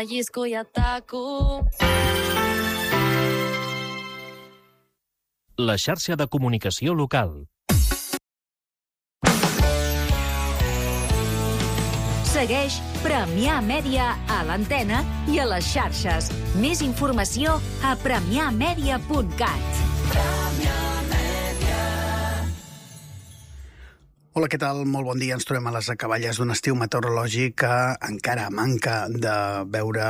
Llisco i ataco. La xarxa de comunicació local. Segueix Premià Mèdia a l'antena i a les xarxes. Més informació a premiamèdia.cat. Hola, què tal? Molt bon dia. Ens trobem a les acaballes d'un estiu meteorològic que encara manca de veure,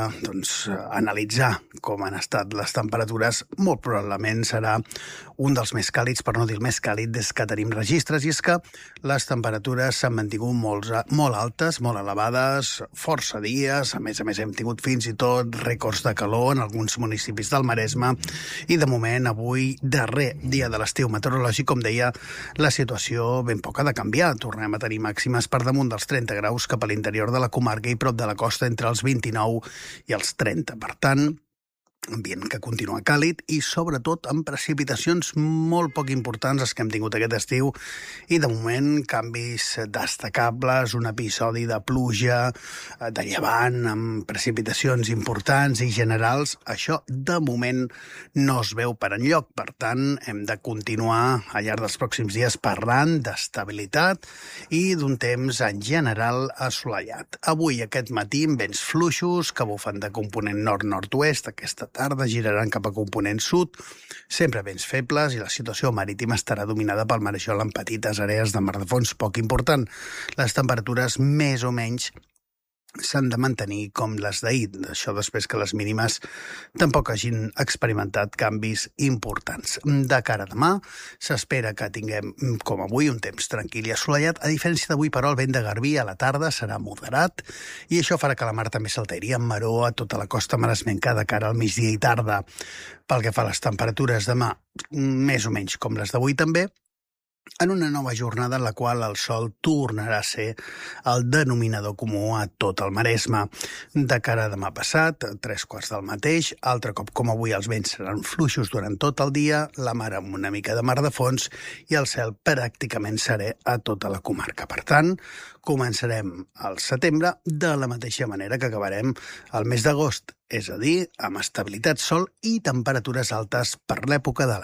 analitzar com han estat les temperatures. Molt probablement serà un dels més càlids, per no dir el més càlid, des que tenim registres, i és que les temperatures s'han mantingut molt altes, molt elevades, força dies. A més, hem tingut fins i tot rècords de calor en alguns municipis del Maresme, i de moment, avui, darrer dia de l'estiu meteorològic, com deia, la situació ben poca de canviar. Tornem a tenir màximes per damunt dels 30 graus cap a l'interior de la comarca i prop de la costa entre els 29 i els 30. Per tant, ambient que continua càlid i sobretot amb precipitacions molt poc importants les que hem tingut aquest estiu, i de moment canvis destacables, un episodi de pluja de llevant amb precipitacions importants i generals. Això de moment no es veu per enlloc. Per tant, hem de continuar al llarg dels pròxims dies parlant d'estabilitat i d'un temps en general assolellat. Avui, aquest matí, amb vents fluixos que bufen de component nord-nord-oest. Aquesta tarda giraran cap a component sud, sempre vents febles, i la situació marítima estarà dominada pel marejol en petites àrees de mar de fons poc important. Les temperatures més o menys s'han de mantenir com les d'ahir, això després que les mínimes tampoc hagin experimentat canvis importants. De cara a demà, s'espera que tinguem, com avui, un temps tranquil i assolellat. A diferència d'avui, però, el vent de garbí a la tarda serà moderat, i això farà que la mar també s'alteri amb maró a tota la costa maresmenca de cara al migdia i tarda. Pel que fa a les temperatures demà, més o menys com les d'avui també, en una nova jornada en la qual el sol tornarà a ser el denominador comú a tot el Maresme. De cara a demà passat, 3:15 del mateix, altre cop com avui els vents seran fluixos durant tot el dia, la mar amb una mica de mar de fons i el cel pràcticament serè a tota la comarca. Per tant, començarem el setembre de la mateixa manera que acabarem el mes d'agost, és a dir, amb estabilitat, sol i temperatures altes per l'època de l'any.